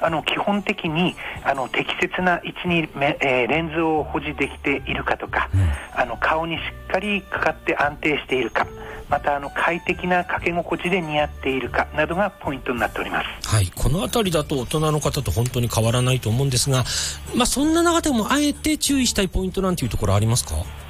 基本的に適切な位置にレンズを保持できているかとか、顔にしっかりかかって安定しているか、また快適な掛け心地で似合っているかなどがポイントになっております。 はい、このあたりだと大人の方と本当に変わらないと思うんですが、そんな中でもあえて注意したいポイントなんていうところありますか？